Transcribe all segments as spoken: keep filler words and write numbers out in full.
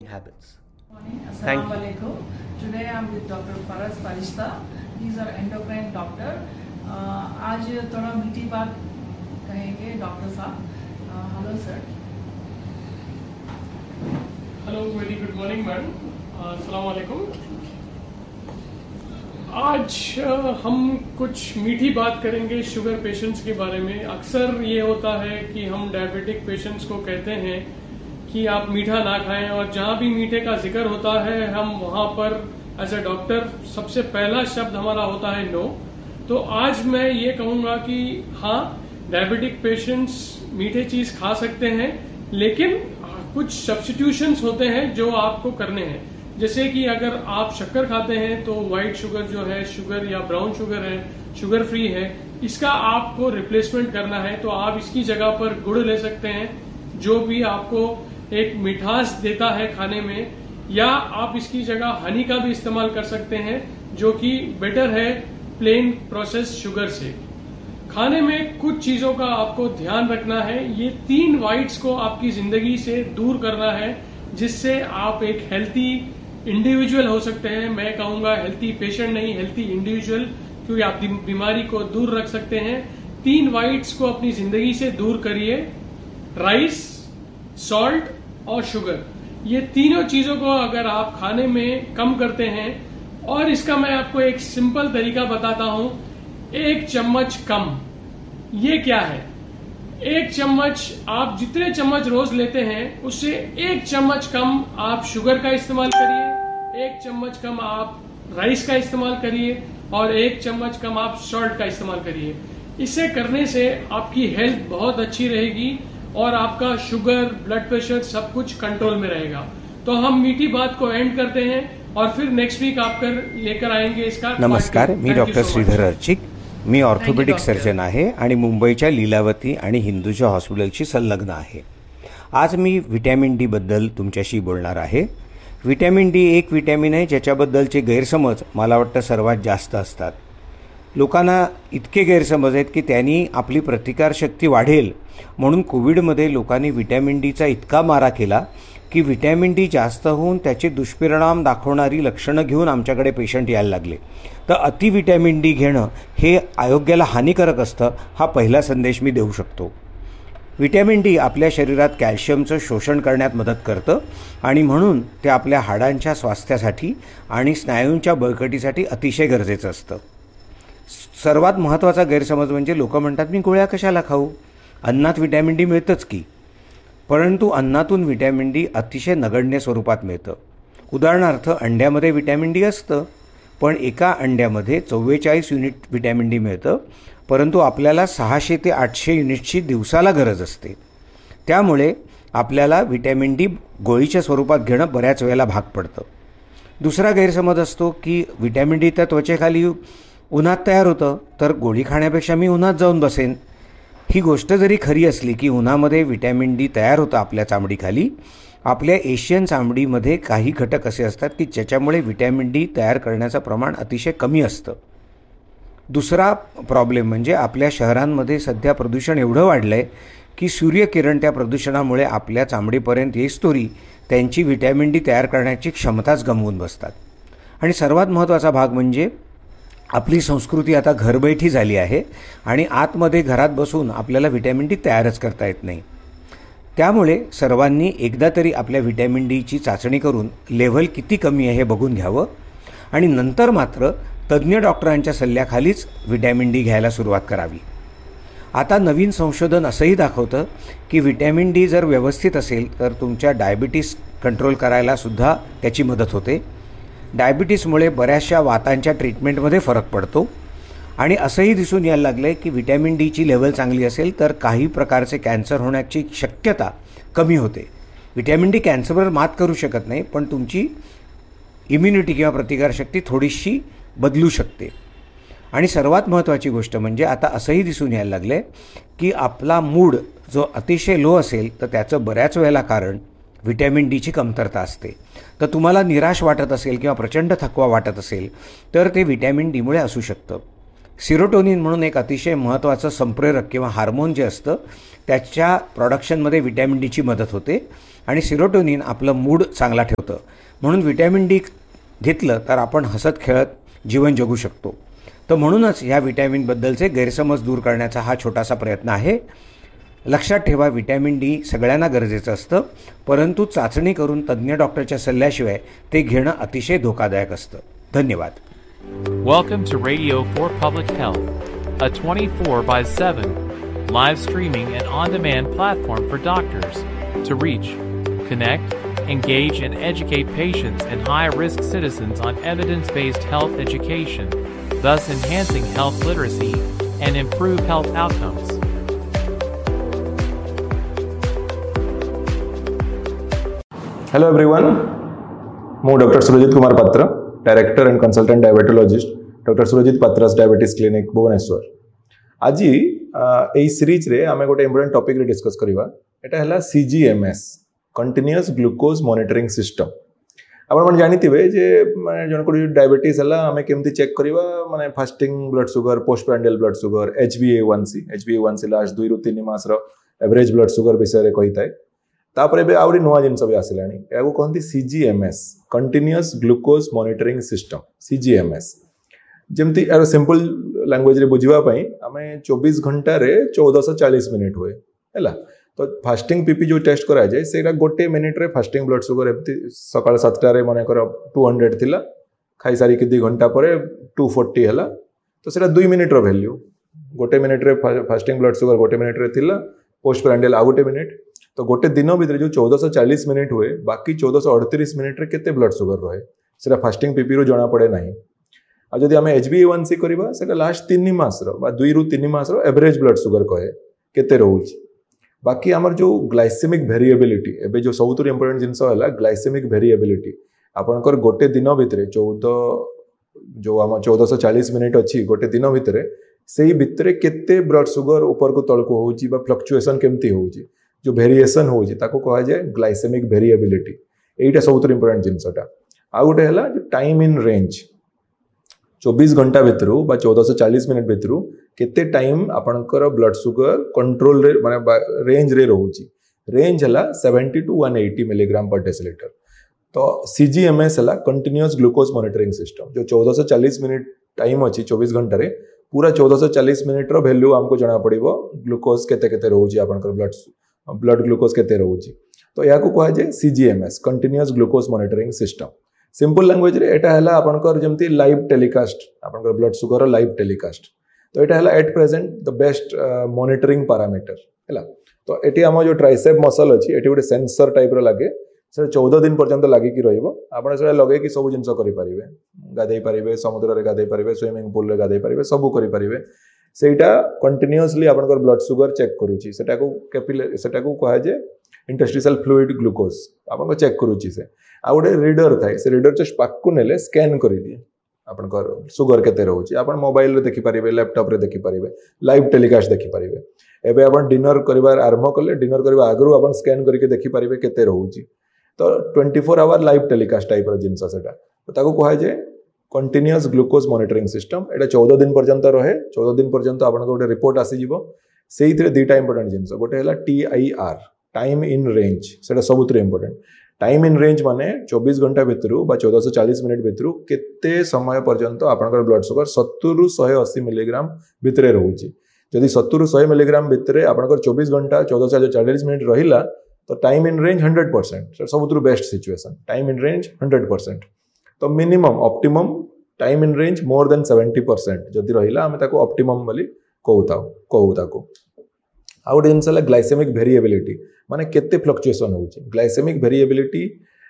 habits. Morning. Thank Assalamu you. alaikum. Today I am with Doctor Faraz Farishta. He is our endocrine doctor. Uh, आज थोड़ा मीठी बात कहेंगे doctor साहब. Hello sir. Hello, very good morning madam. अस्सलाम वालेकुम. आज uh, हम कुछ मीठी बात करेंगे शुगर पेशेंट्स के बारे में. अक्सर ये होता है कि हम डायबिटिक पेशेंट्स को कहते हैं कि आप मीठा ना खाएं, और जहां भी मीठे का जिक्र होता है हम वहां पर एज ए डॉक्टर सबसे पहला शब्द हमारा होता है नो. तो आज मैं ये कहूंगा कि हाँ, डायबिटिक पेशेंट्स मीठे चीज खा सकते हैं, लेकिन कुछ सब्स्टिट्यूशंस होते हैं जो आपको करने हैं. जैसे कि अगर आप शक्कर खाते हैं तो व्हाइट शुगर जो है, शुगर या ब्राउन शुगर है, शुगर फ्री है, इसका आपको रिप्लेसमेंट करना है. तो आप इसकी जगह पर गुड़ ले सकते हैं, जो भी आपको एक मिठास देता है खाने में, या आप इसकी जगह हनी का भी इस्तेमाल कर सकते हैं, जो कि बेटर है प्लेन प्रोसेस शुगर से. खाने में कुछ चीजों का आपको ध्यान रखना है. ये तीन व्हाइट्स को आपकी जिंदगी से दूर करना है, जिससे आप एक हेल्थी इंडिविजुअल हो सकते हैं. मैं कहूंगा हेल्थी पेशेंट नहीं, हेल्थी इंडिविजुअल, क्योंकि आप बीमारी को दूर रख सकते हैं. तीन व्हाइट्स को अपनी जिंदगी से दूर करिए: राइस, सॉल्ट और शुगर. ये तीनों चीजों को अगर आप खाने में कम करते हैं, और इसका मैं आपको एक सिंपल तरीका बताता हूं. एक चम्मच कम. ये क्या है? एक चम्मच, आप जितने चम्मच रोज लेते हैं उससे एक चम्मच कम आप शुगर का इस्तेमाल करिए, एक चम्मच कम आप राइस का इस्तेमाल करिए, और एक चम्मच कम आप सॉल्ट का इस्तेमाल करिए. इसे करने से आपकी हेल्थ बहुत अच्छी रहेगी और आपका शुगर, ब्लड प्रेशर सब कुछ कंट्रोल में रहेगा. तो हम मीठी बात को एंड करते हैं और फिर नेक्स्ट वीक आप कर लेकर आएंगे इसका. नमस्कार, मी डॉक्टर श्रीधर अर्चिक. मी ऑर्थोपेडिक सर्जन आहे आणि मुंबईच्या लीलावती आणि हिंदूच्या हॉस्पिटलशी संलग्न आहे. आज मी व्हिटॅमिन डी बद्दल तुमच्याशी बोलणार आहे. व्हिटॅमिन डी एक व्हिटॅमिन आहे ज्याच्याबद्दलचे गैरसमज मला वाटतं सर्वात जास्त असतात. लोकांना इतके गैरसमज आहेत की त्यांनी आपली प्रतिकारशक्ती वाढेल म्हणून कोविडमध्ये लोकांनी व्हिटॅमिन डीचा इतका मारा केला की व्हिटॅमिन डी जास्त होऊन त्याचे दुष्परिणाम दाखवणारी लक्षणं घेऊन आमच्याकडे पेशंट यायला लागले. तर अति व्हिटॅमिन डी घेणं हे आरोग्याला हानिकारक असतं, हा पहिला संदेश मी देऊ शकतो. व्हिटॅमिन डी आपल्या शरीरात कॅल्शियमचं शोषण करण्यात मदत करतं आणि म्हणून ते आपल्या हाडांच्या स्वास्थ्यासाठी आणि स्नायूंच्या बळकटीसाठी अतिशय गरजेचं असतं. सर्वात महत्त्वाचा गैरसमज म्हणजे लोक म्हणतात मी गोळ्या कशाला खाऊ, अन्नात व्हिटॅमिन डी मिळतंच की. परंतु अन्नातून व्हिटॅमिन डी अतिशय नगण्य स्वरूपात मिळतं. उदाहरणार्थ अंड्यामध्ये व्हिटॅमिन डी असतं, पण एका अंड्यामध्ये चव्वेचाळीस युनिट व्हिटॅमिन डी मिळतं, परंतु आपल्याला सहाशे ते आठशे युनिटची दिवसाला गरज असते. त्यामुळे आपल्याला व्हिटॅमिन डी गोळीच्या स्वरूपात घेणं बऱ्याच वेळेला भाग पडतं. दुसरा गैरसमज असतो की व्हिटॅमिन डी त्या त्वचेखाली उन्हात तयार होतं, तर गोळी खाण्यापेक्षा मी उन्हात जाऊन बसेन. ही गोष्ट जरी खरी असली की उन्हामध्ये व्हिटॅमिन डी तयार होतं आपल्या चामडीखाली, आपल्या एशियन चामडीमध्ये काही घटक असे असतात की ज्याच्यामुळे व्हिटॅमिन डी तयार करण्याचं प्रमाण अतिशय कमी असतं. दुसरा प्रॉब्लेम म्हणजे आपल्या शहरांमध्ये सध्या प्रदूषण एवढं वाढलं आहे की सूर्यकिरण त्या प्रदूषणामुळे आपल्या चामडीपर्यंत येईस्तोरी त्यांची व्हिटॅमिन डी तयार करण्याची क्षमताच गमावून बसतात. आणि सर्वात महत्त्वाचा भाग म्हणजे आपली संस्कृती आता घरबैठी झाली आहे आणि आतमध्ये घरात बसून आपल्याला व्हिटॅमिन डी तयारच करता येत नाही. त्यामुळे सर्वांनी एकदा तरी आपल्या व्हिटॅमिन डीची चाचणी करून लेव्हल किती कमी आहे हे बघून घ्यावं आणि नंतर मात्र तज्ज्ञ डॉक्टरांच्या सल्ल्याखालीच व्हिटॅमिन डी घ्यायला सुरुवात करावी. आता नवीन संशोधन असंही दाखवतं की व्हिटॅमिन डी जर व्यवस्थित असेल तर तुमच्या डायबिटीस कंट्रोल करायलासुद्धा त्याची मदत होते. डायबिटीसमुळे बऱ्याचशा वातांच्या ट्रीटमेंटमध्ये फरक पडतो आणि असंही दिसून यायला लागलं आहे की व्हिटॅमिन डीची लेवल चांगली असेल तर काही प्रकारचे कॅन्सर होण्याची शक्यता कमी होते. व्हिटॅमिन डी कॅन्सरवर मात करू शकत नाही, पण तुमची इम्युनिटी किंवा प्रतिकारशक्ती थोडीशी बदलू शकते. आणि सर्वात महत्त्वाची गोष्ट म्हणजे आता असंही दिसून यायला लागलं आहे की आपला मूड जो अतिशय लो असेल तर त्याचं बऱ्याच वेळेला कारण व्हिटॅमिन डीची कमतरता असते. तर तुम्हाला निराश वाटत असेल किंवा प्रचंड थकवा वाटत असेल तर ते व्हिटॅमिन डीमुळे असू शकतं. सिरोटोनिन म्हणून एक अतिशय महत्त्वाचं संप्रेरक किंवा हार्मोन जे असतं त्याच्या प्रोडक्शनमध्ये व्हिटॅमिन डीची मदत होते आणि सिरोटोनिन आपलं मूड चांगला ठेवतं. म्हणून व्हिटॅमिन डी घेतलं तर आपण हसत खेळत जीवन जगू शकतो. तर म्हणूनच ह्या व्हिटॅमिनबद्दलचे गैरसमज दूर करण्याचा हा छोटासा प्रयत्न आहे. लक्षात ठेवा, व्हिटॅमिन डी सगळ्यांना गरजेचं असतं, परंतु चाचणी करून तज्ज्ञ डॉक्टरच्या सल्ल्याशिवाय ते घेणं अतिशय धोकादायक असतं. धन्यवाद. Welcome to Radio for Public Health, a twenty-four by seven live streaming and on-demand platform for doctors to reach, connect, engage, and educate patients and high-risk citizens on evidence-based health education, thus enhancing health literacy and improve health outcomes. Hello everyone, ମୁଁ doctor Surjit Kumar पात्र, director and consultant diabetologist doctor Surjit पात्रास diabetes clinic Bhubaneswar. आज यही series रे आमे गोटे important topic रे discuss करबा. एटा हला सीजीएमएस, कंटीन्यूअस ग्लूकोज मॉनिटरिंग सिस्टम. आपण मन जानिथिबे जे माने जन को डायबिटीज हला आमे केमती चेक करबा, माने fasting blood sugar, postprandial blood sugar, H B ए वन सी, एच बी ए वन सी लास्ट दुई रु तीन मास रो एवरेज ब्लड शुगर विषय रे कहि थाए. तापर एबे आउरी नुवा जिनस भी आसिलानी, याको कहंती सीजीएमएस, कंटीन्यूअस ग्लूकोज मॉनिटरिंग सिस्टम, सीजीएमएस. जेमती यार सिंपल लैंग्वेज रे बुझिबा पई आमे चौबीस घंटा रे चौदह सौ चालीस मिनिट हुए हैला. तो फास्टिंग पीपी जो टेस्ट करा जाए सेटा गोटे मिनिट रे फास्टिंग ब्लड शुगर एमती सकाळ सात रे माने कर दो सौ थिला, खाई सारी के दो घंटा परे दो सौ चालीस हैला. तो सेटा दो मिनिट रो वैल्यू, गोटे मिनिट रे फास्टिंग ब्लड शुगर गोटे मिनिट रे थिला, पोस्टप्रांडियल आ गोटे मिनिट. तो गोटे दिन भितर जो चौदह सौ चालीस मिनिट हुए, बाकी चौदह सौ अड़तीस मिनिट रे केते ब्लड शुगर रहे सेटा फास्टिंग पीपी रो जना पड़े नहीं. आ जदि आमे एच बी ए वन सी करबा सेटा लास्ट तीन मास रो बा दुई रु तीन मास रो एवरेज ब्लड शुगर कहे केते रहउची. बाकी हमर जो ग्लाइसेमिक वेरिएबिलिटी, एबे जो सबुतु इंपोर्टेंट जिंस होला ग्लाइसेमिक वेरिएबिलिटी. आपनकर गोटे दिन भितर चौदह जो हम चौदह सौ चालीस मिनिट अछि गोटे दिन भितर, सेही भितर केते ब्लड शुगर ऊपर को तळ को होउची बा फ्लक्चुएशन केमती होउची, जो वेरिएशन होउची ताको कहा जाए ग्लाइसेमिक वेरिएबिलिटी. एटा सबुतु इंपोर्टेंट जिंसटा. आ गोटे हला टाइम इन रेंज, चौबीस घंटा भितर बा चौदह सौ चालीस मिनिट भितर केते टाइम आपनकर ब्लड शुगर कंट्रोल रे माने रेंज रे रहउची. रेंज हला सत्तर टू एक सौ अस्सी मिलीग्राम पर डेसिलीटर. तो सीजीएमएस हला कंटीन्यूअस ग्लूकोज मॉनिटरिंग सिस्टम, जो चौदह सौ चालीस मिनिट टाइम अछि चौबीस घंटा रे पूरा चौदह सौ चालीस मिनिट रो वैल्यू हमको जना पड़िबो ग्लूकोज केते केते रहउची, आपनकर ब्लड ब्लड ग्लूकोज केते रहउची. तो याको कहा जाए सीजीएमएस, continuous glucose monitoring system. Simple language रे एटा हला आपनकर जेमती लाइव टेलीकास्ट, आपनकर ब्लड शुगर लाइव टेलीकास्ट. तो एटा हला at present the best monitoring parameter हैला. तो एटी हम जो ट्राइसेप मसल अछि एटी गोटे सेंसर टाइप रो लागे, से चौदह दिन पर्यंत लागी कि रहिबो. आपण से लगे कि सब जिंस करि परिबे, गाधै परिबे, समुद्र रे गाधै परिबे, स्विमिंग पूल रे गाधै परिबे, सब करि परिबे. सेटा कंटीन्यूअसली आपनकर ब्लड शुगर चेक करूची. सेटा को कैपिलरी, सेटा को कहा जाए इंटरस्टिशियल फ्लूइड ग्लूकोज आपन चेक करूची. से आ गोटे रीडर थाए, से रीडर जस्ट पाकु नेले स्कैन करि दिए आपनकर शुगर केते रहउची. आपन मोबाइल रे देखि परिबे, लैपटॉप रे देखि परिबे, लाइव टेलीकास्ट देखि परिबे. एबे आपन डिनर करिवार आरंभ कले, डिनर करबा आगरु आपन स्कैन करके देखि परिबे केते रहउची. तो चौबीस आवर लाइव टेलीकास्ट टाइप रो जिंस सेटा. तो ताको कहा जाए कंटीन्यूअस ग्लूकोज मॉनिटरिंग सिस्टम. एटा चौदह दिन पर्यंत रहे. चौदह दिन पर्यंत आपन गोटे रिपोर्ट आसी जिवो. सेइथरे दुईटा इंपोर्टेंट जिंस, गोटे हला T I R, time in range. सेटा सबुतरे इंपोर्टेंट. टाइम इन रेंज माने चौबीस घंटा भितर बा चौदह सौ चालीस मिनिट भितर केते समय पर्यंत आपनकर ब्लड शुगर सत्तर रु एक सौ अस्सी मिलीग्राम भितर रहउची. जदि सत्तर रु सौ मिलीग्राम भितर आपनकर चौबीस घंटा चौदह सौ चालीस मिनिट रहिला तो time in range hundred percent सबुतु best situation. Time in range hundred percent. तो minimum optimum time in range more than seventy percent जदि रहिला आमे ताको ऑप्टिमम बोली कहूताओ कहू ताको. आ गोटे जिनस हला ग्लाइसेमिक वेरिएबिलिटी, माने केते फ्लक्चुएशन होउची. ग्लाइसेमिक वेरिएबिलिटी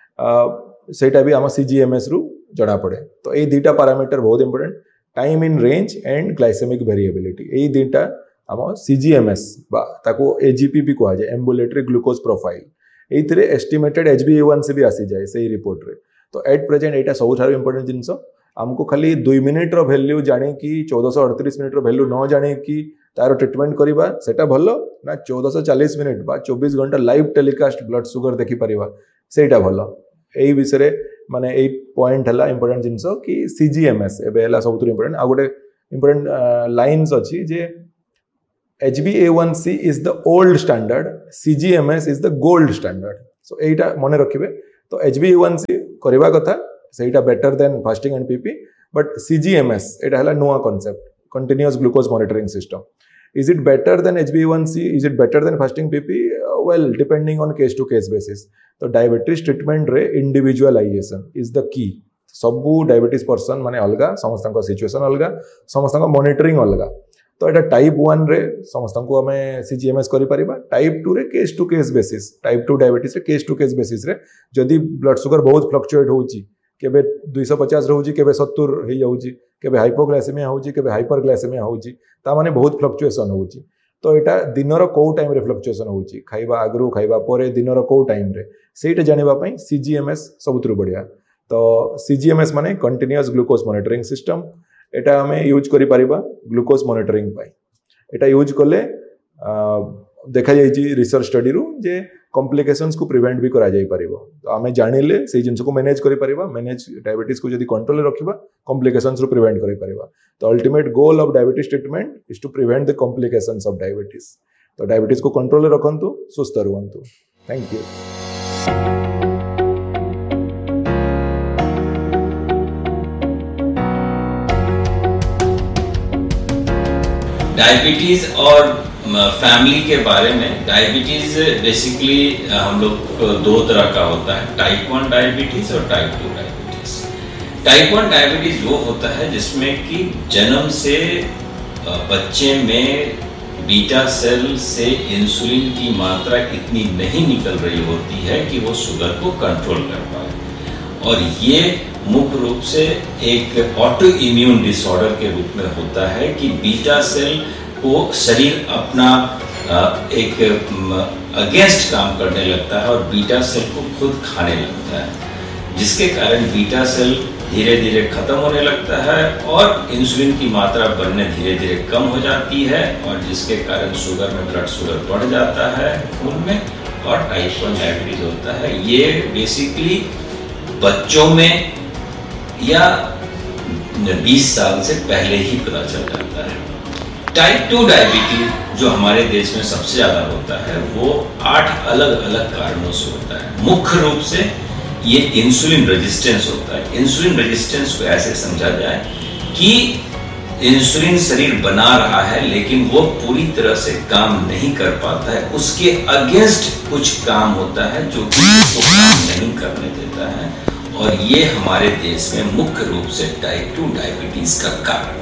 सेटा भी आम सीजीएमएस रु जना पड़े. तो ये दुईटा पैरामीटर बहुत important, time in range and glycaemic variability. ये दुईटा आम सीजीएमएस बा ताको एजीपी भी कहा जाए, ambulatory glucose profile. एइथिरे estimated H B ए वन सी भी आसी जाए सही रिपोर्ट रे. तो एट प्रेजेंट एटा सबुठारु इंपोर्टेंट जिनस. आमको खाली दुई मिनिट रो वैल्यू जाने की चौदह सौ अड़तीस मिनिट रो वैल्यू न जाने की तार ट्रिटमेंट करिबा सेटा भलो ना चौदह सौ चालीस मिनिट बा चौबीस घंटा लाइव टेलीकास्ट ब्लड शुगर देखि परिबा सेटा भलो. एई विषय रे माने एई पॉइंट हला इंपोर्टेंट जिनस कि सीजीएमएस एबे हला सबुतु इंपोर्टेंट. आ गोटे इंपोर्टेंट लाइन्स अच्छी जे H b A one C is the old standard, C G M S is the gold standard. So एटा मन रखिबे तो H b A one C करबा कथा सेटा better than fasting and PP but C G M S एटा हला नुआ concept continuous glucose monitoring system. Is it better than H b A one C? Is it better than fasting P P? Uh, well, depending on case to case basis. तो diabetes treatment रे individualisation is the key. सबू diabetes person माने अलगा समस्त situation अलगा समस्त monitoring अलगा. तो एटा टाइप वन रे समस्त को हमें सीजीएमएस करि परिबा. टाइप टू रे case to case basis type two diabetes रे केस टू केस बेसिस रे जदि ब्लड शुगर बहुत फ्लक्चुएट होउची केबे two fifty रहउची केबे seventy हे जाउची केबे हाइपोग्लाइसेमिया होउची केबे हाइपरग्लाइसेमिया होउची ता माने बहुत फ्लक्चुएशन होउची. तो एटा दिनर को टाइम रे फ्लक्चुएशन होउची खाइबा आगरु खाइबा परे दिनर को टाइम रे सेटा जानिबा पई सीजीएमएस सबुतरु बढ़िया. तो सीजीएमएस माने कंटीन्यूअस ग्लूकोज मॉनिटरिंग सिस्टम. एटा हमें यूज करि परिबा ग्लूकोज मॉनिटरिंग पाई. एटा यूज कले देखा जाइछि रिसर्च स्टडी रु जे कॉम्प्लिकेशंस को प्रिवेंट भी करा जाई परिबो. तो हमें जानिले से जिंस को मैनेज करि परिबा. मैनेज डायबिटीज को जदि कंट्रोल रखिबा कॉम्प्लिकेशंस रु प्रिवेंट करि परिबा. तो ultimate goal of diabetes treatment is to prevent the complications of diabetes. तो डायबिटीज को कंट्रोल रखंतु सुस्थ रहंतु. Thank you. डायबिटीज़ और फैमिली के बारे में. डायबिटीज़ बेसिकली हम लोग दो तरह का होता है, टाइप वन डायबिटीज़ और type two diabetes. Type one diabetes वो होता है जिसमें कि जन्म से बच्चे में बीटा सेल से इंसुलिन की मात्रा इतनी नहीं निकल रही होती है कि वो शुगर को कंट्रोल कर पाए. और ये मुख्य रूप से एक ऑटो इम्यून डिसऑर्डर के रूप में होता है कि बीटा सेल को शरीर अपना एक अगेंस्ट काम करने लगता है और बीटा सेल को खुद खाने लगता है, जिसके कारण बीटा सेल धीरे धीरे खत्म होने लगता है और इंसुलिन की मात्रा बनने धीरे धीरे कम हो जाती है और जिसके कारण शुगर में ब्लड शुगर बढ़ जाता है खून में और टाइप वन डायबिटीज होता है. ये बेसिकली बच्चों में या बीस साल से पहले ही पता चल जाता है. टाइप टू डायबिटीज जो हमारे देश में सबसे ज़्यादा होता है वो आठ अलग अलग कारणों से होता है. मुख्य रूप से ये इंसुलिन रेजिस्टेंस होता है. इंसुलिन रेजिस्टेंस को ऐसे समझा जाए कि इंसुलिन शरीर बना रहा है लेकिन वो पूरी तरह से काम नहीं कर पाता है, उसके अगेंस्ट कुछ काम होता है जो कि उसको काम नहीं करने देता है और ये हमारे देश में मुख्य रूप से टाइप टू डायबिटीज का कारण